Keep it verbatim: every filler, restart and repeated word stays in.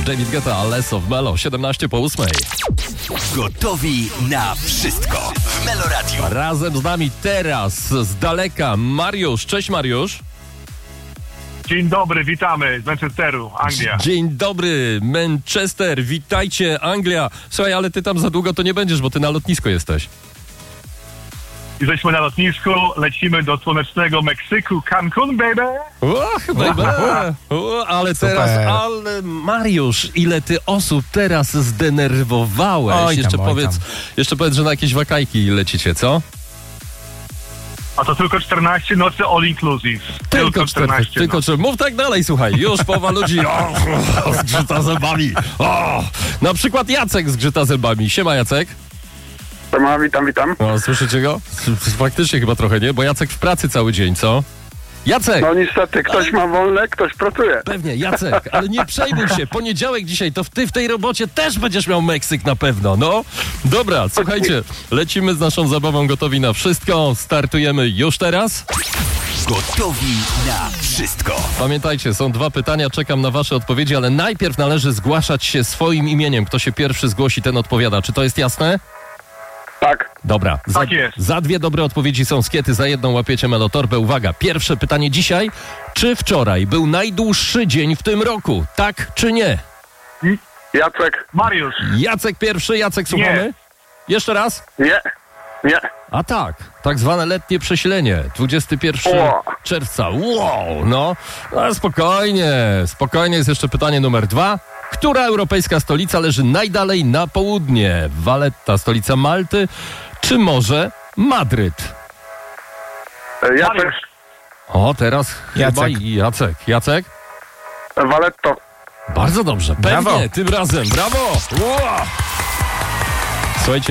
David Guetta, Less of Melo, siedemnaście po ósmej. Gotowi na wszystko w Meloradiu. Razem z nami teraz z daleka Mariusz. Cześć Mariusz. Dzień dobry, witamy z Manchesteru, Anglia. Dzień dobry, Manchester, witajcie, Anglia. Słuchaj, ale ty tam za długo to nie będziesz, bo ty na lotnisku jesteś. Jesteśmy na lotnisku, lecimy do słonecznego Meksyku, Cancun, baby. Och, baby. O, ale teraz, ale Mariusz, ile ty osób teraz zdenerwowałeś. Oj tam, jeszcze oj powiedz, tam. jeszcze powiedz, że na jakieś wakajki lecicie, co? A to tylko czternaście nocy all inclusive. Tylko czternaście. Tylko nocy. czternaście. Mów tak dalej, słuchaj. Już połowa ludzi o, o, zgrzyta zębami. O, na przykład Jacek zgrzyta zębami. Siema Jacek. Siema, witam, witam. O, słyszycie go? Faktycznie chyba trochę, nie? Bo Jacek w pracy cały dzień, co? Jacek! No niestety, ktoś ma wolne, ktoś pracuje. Pewnie, Jacek, ale nie przejmuj się. Poniedziałek dzisiaj, to ty w tej robocie też będziesz miał Meksyk na pewno, no. Dobra, słuchajcie, lecimy z naszą zabawą gotowi na wszystko. Startujemy już teraz. Gotowi na wszystko. Pamiętajcie, są dwa pytania, czekam na wasze odpowiedzi, ale najpierw należy zgłaszać się swoim imieniem. Kto się pierwszy zgłosi, ten odpowiada. Czy to jest jasne? Tak. Dobra, za, Tak jest. za dwie dobre odpowiedzi są skiety, za jedną łapiecie Melotorbę. Uwaga, pierwsze pytanie dzisiaj. Czy wczoraj był najdłuższy dzień w tym roku? Tak czy nie? Jacek, Mariusz, Jacek pierwszy, Jacek słuchamy? Jeszcze raz? nie, nie. A tak, tak zwane letnie przesilenie, dwudziestego pierwszego Ło. czerwca. Wow, no, no spokojnie, spokojnie, jest jeszcze pytanie numer dwa. Która europejska stolica leży najdalej na południe? Valletta, stolica Malty, czy może Madryt? E, Jacek, Mariusz, O, teraz chyba Jacek. Jacek. Jacek? Valetto. Bardzo dobrze, pewnie, Brawo. tym razem, brawo! Wow. Słuchajcie,